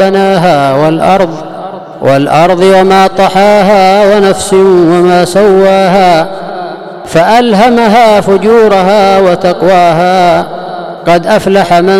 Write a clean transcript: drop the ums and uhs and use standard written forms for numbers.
بناها والأرض وما طحاها ونفس وما سواها فألهمها فجورها وتقواها قد أفلح من